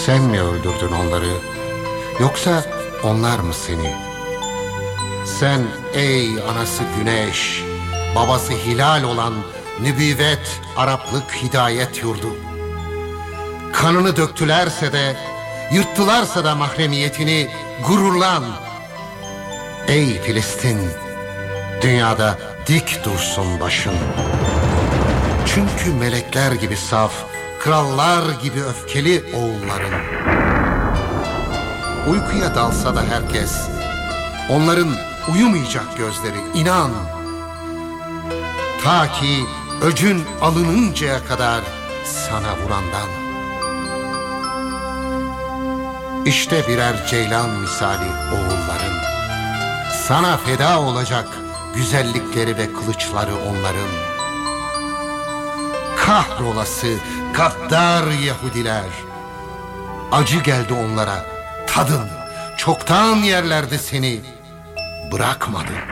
Sen mi öldürdün onları, yoksa onlar mı seni? Sen ey anası güneş, babası hilal olan nübüvvet, Araplık, hidayet yurdu. Kanını döktülerse de, yırttılarsa da mahremiyetini, gururlan. Ey Filistin, dünyada dik dursun başın. Çünkü melekler gibi saf, krallar gibi öfkeli oğulların. Uykuya dalsa da herkes, onların uyumayacak gözleri, inan. Ta ki öcün alınıncaya kadar sana vurandan. İşte birer ceylan misali oğulların. Sana feda olacak güzellikleri ve kılıçları onların. Kahrolası gaddar Yahudiler. Acı geldi onlara, tadın. Çoktan yerlerde seni bırakmadın.